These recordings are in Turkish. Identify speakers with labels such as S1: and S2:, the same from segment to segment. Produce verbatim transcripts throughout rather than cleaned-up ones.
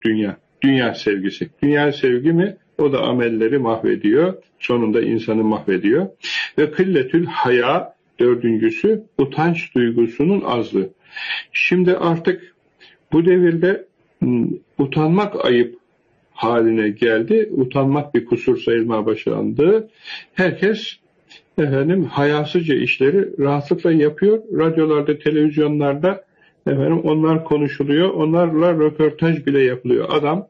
S1: dünya. Dünya sevgisi. Dünya sevgi mi? O da amelleri mahvediyor. Sonunda insanı mahvediyor. Ve kılletül haya, dördüncüsü, utanç duygusunun azlığı. Şimdi artık bu devirde utanmak ayıp haline geldi. Utanmak bir kusur sayılmaya başlandı. Herkes efendim hayasızca işleri rahatlıkla yapıyor. Radyolarda, televizyonlarda efendim onlar konuşuluyor. Onlarla röportaj bile yapılıyor. Adam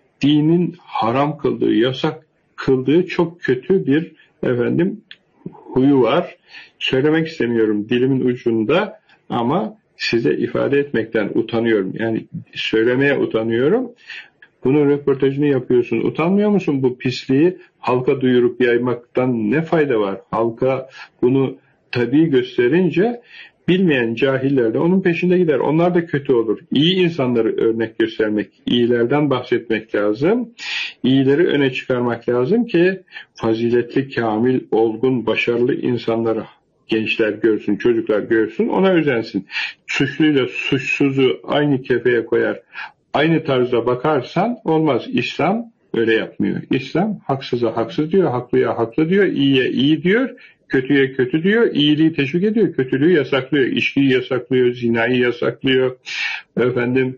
S1: dinin haram kıldığı, yasak kıldığı çok kötü bir efendim huyu var. Söylemek istemiyorum dilimin ucunda ama size ifade etmekten utanıyorum. Yani söylemeye utanıyorum. Bunun röportajını yapıyorsun. Utanmıyor musun bu pisliği halka duyurup yaymaktan ne fayda var? Halka bunu tabii gösterince bilmeyen cahiller de onun peşinde gider. Onlar da kötü olur. İyi insanları örnek göstermek, iyilerden bahsetmek lazım. İyileri öne çıkarmak lazım ki faziletli, kamil, olgun, başarılı insanları gençler görsün, çocuklar görsün, ona özensin. Suçluyla suçsuzu aynı kefeye koyar, aynı tarzda bakarsan olmaz. İslam öyle yapmıyor. İslam haksıza haksız diyor, haklıya haklı diyor, iyiye iyi diyor, kötüye kötü diyor, iyiliği teşvik ediyor, kötülüğü yasaklıyor, içkiyi yasaklıyor, zinayı yasaklıyor, efendim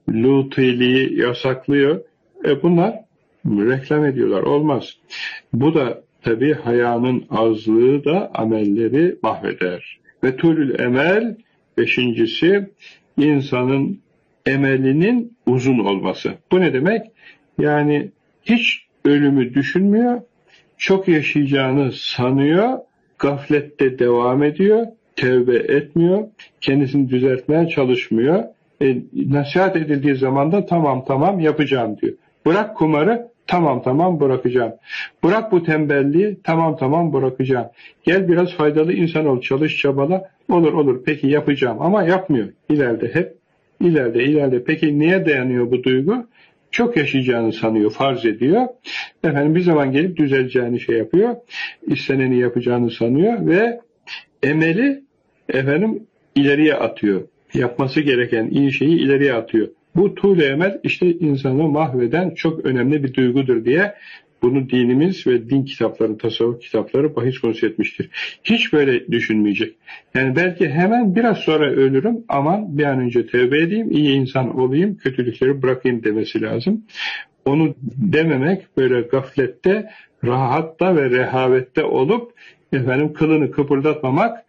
S1: lutiliği yasaklıyor. E bunlar reklam ediyorlar. Olmaz. Bu da tabii hayanın azlığı da amelleri mahveder. Ve tulül emel, beşincisi, insanın emelinin uzun olması. Bu ne demek? Yani hiç ölümü düşünmüyor, çok yaşayacağını sanıyor, gaflette devam ediyor, tevbe etmiyor, kendisini düzeltmeye çalışmıyor. E, nasihat edildiği zaman da tamam tamam yapacağım diyor. Bırak kumarı, tamam tamam bırakacağım. Bırak bu tembelliği, tamam tamam bırakacağım. Gel biraz faydalı insan ol, çalış çabala, olur olur peki yapacağım ama yapmıyor. İleride hep, ileride ileride. Peki niye dayanıyor bu duygu? Çok yaşayacağını sanıyor, farz ediyor. Efendim bir zaman gelip düzeleceğini şey yapıyor. İsteneni yapacağını sanıyor ve emeli efendim ileriye atıyor. Yapması gereken iyi şeyi ileriye atıyor. Bu tuğle emel işte insanı mahveden çok önemli bir duygudur diye bunu dinimiz ve din kitapları, tasavvuf kitapları bahis konusu etmiştir. Hiç böyle düşünmeyecek. Yani belki hemen biraz sonra ölürüm, aman bir an önce tövbe edeyim, iyi insan olayım, kötülükleri bırakayım demesi lazım. Onu dememek, böyle gaflette, rahatta ve rehavette olup efendim kılını kıpırdatmamak,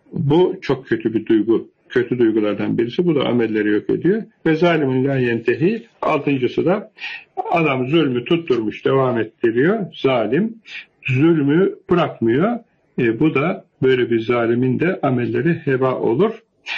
S1: bu çok kötü bir duygu. Kötü duygulardan birisi. Bu da amelleri yok ediyor. Ve zalimin la yentehi. Altıncısı da adam zulmü tutturmuş, devam ettiriyor. Zalim zulmü bırakmıyor. E, bu da böyle bir zalimin de amelleri heba olur.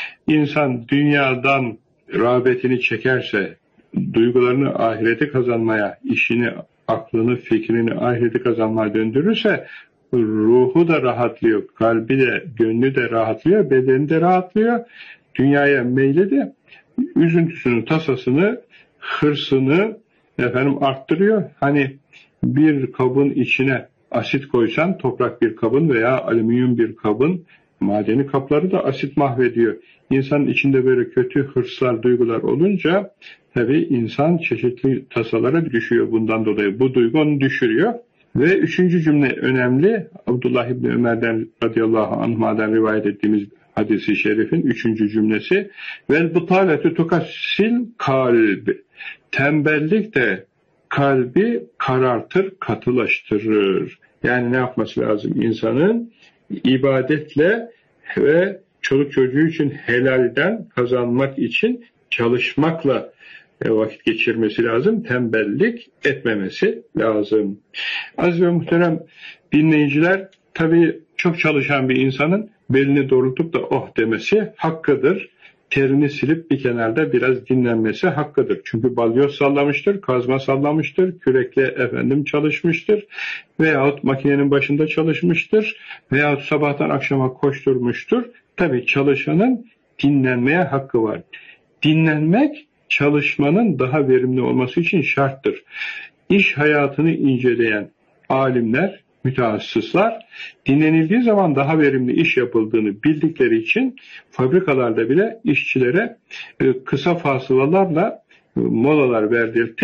S1: İnsan dünyadan rağbetini çekerse, duygularını ahireti kazanmaya, işini, aklını, fikrini ahireti kazanmaya döndürürse ruhu da rahatlıyor, kalbi de, gönlü de rahatlıyor, bedeni de rahatlıyor. Dünyaya meyli de üzüntüsünü, tasasını, hırsını efendim arttırıyor. Hani bir kabın içine asit koysan, toprak bir kabın veya alüminyum bir kabın, madeni kapları da asit mahvediyor. İnsanın içinde böyle kötü hırslar, duygular olunca tabii insan çeşitli tasalara düşüyor bundan dolayı. Bu duygu onu düşürüyor. Ve üçüncü cümle önemli. Abdullah İbni Ömer'den radıyallahu anh'a'dan rivayet ettiğimiz hadis-i şerifin üçüncü cümlesi. Vel butaletu tukassil kalbi. Tembellik de kalbi karartır, katılaştırır. Yani ne yapması lazım insanın? İbadetle ve çoluk çocuğu için helalden kazanmak için çalışmakla vakit geçirmesi lazım. Tembellik etmemesi lazım. Aziz ve muhterem dinleyiciler, tabii çok çalışan bir insanın belini doğrultup da oh demesi hakkıdır. Terini silip bir kenarda biraz dinlenmesi hakkıdır. Çünkü balyoz sallamıştır, kazma sallamıştır, kürekle efendim çalışmıştır veyahut makinenin başında çalışmıştır veyahut sabahtan akşama koşturmuştur. Tabii çalışanın dinlenmeye hakkı var. Dinlenmek çalışmanın daha verimli olması için şarttır. İş hayatını inceleyen alimler, mütehassıslar dinlenildiği zaman daha verimli iş yapıldığını bildikleri için fabrikalarda bile işçilere kısa fasılalarla molalar verdirtir.